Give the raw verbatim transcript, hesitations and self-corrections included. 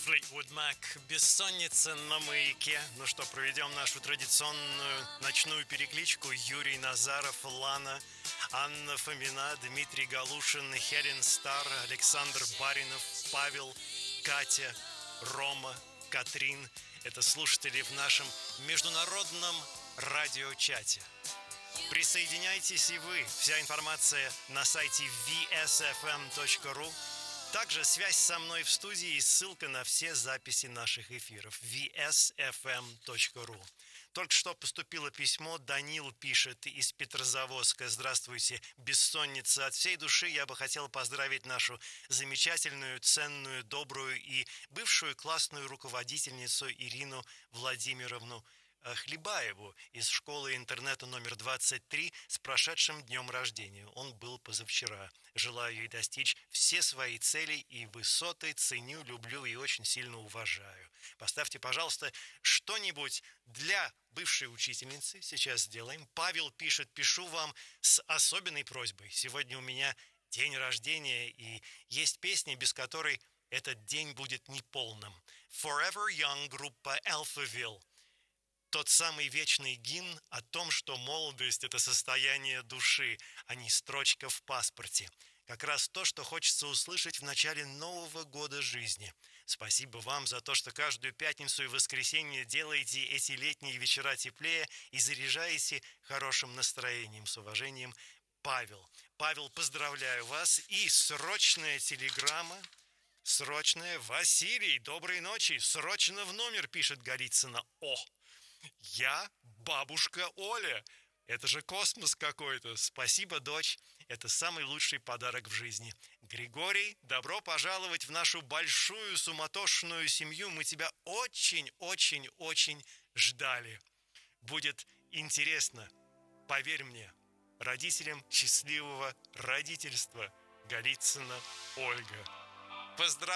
Флитвуд Мак, бессонница на маяке. Ну что, проведем нашу традиционную ночную перекличку. Юрий Назаров, Лана, Анна Фомина, Дмитрий Галушин, Хелен Стар, Александр Баринов, Павел, Катя, Рома, Катрин. Это слушатели в нашем международном радиочате. Присоединяйтесь и вы. Вся информация на сайте ви эс эф эм точка ру. Также связь со мной в студии и ссылка на все записи наших эфиров. ви эс эф эм точка ру. Только что поступило письмо. Данил пишет из Петрозаводска. Здравствуйте, бессонница. От всей души я бы хотел поздравить нашу замечательную, ценную, добрую и бывшую классную руководительницу Ирину Владимировну Хлебаеву из школы интернета номер двадцать три с прошедшим днем рождения. Он был позавчера. Желаю ей достичь все свои цели и высоты. Ценю, люблю и очень сильно уважаю. Поставьте, пожалуйста, что-нибудь для бывшей учительницы. Сейчас сделаем. Павел пишет: пишу вам с особенной просьбой. Сегодня у меня день рождения, и есть песня, без которой этот день будет неполным. Forever Young, группа Alphaville. Тот самый вечный гимн о том, что молодость – это состояние души, а не строчка в паспорте. Как раз то, что хочется услышать в начале Нового года жизни. Спасибо вам за то, что каждую пятницу и воскресенье делаете эти летние вечера теплее и заряжаете хорошим настроением. С уважением, Павел. Павел, поздравляю вас. И срочная телеграмма. Срочная. Василий, доброй ночи. Срочно в номер, пишет Голицына. О! Я бабушка Оля. Это же космос какой-то. Спасибо, дочь. Это самый лучший подарок в жизни. Григорий, добро пожаловать в нашу большую суматошную семью. Мы тебя очень-очень-очень ждали. Будет интересно. Поверь мне. Родителям счастливого родительства. Голицына Ольга. Поздравляю.